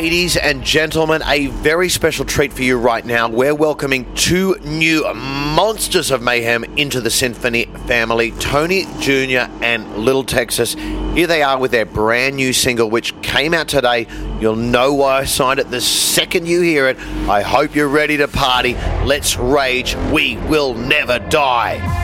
Ladies and gentlemen, a very special treat for you right now. We're welcoming two new monsters of mayhem into the Symphony family, Tony Jr. and Little Texas. Here they are with their brand new single, which came out today. You'll know why I signed it the second you hear it. I hope you're ready to party. Let's rage. We will never die.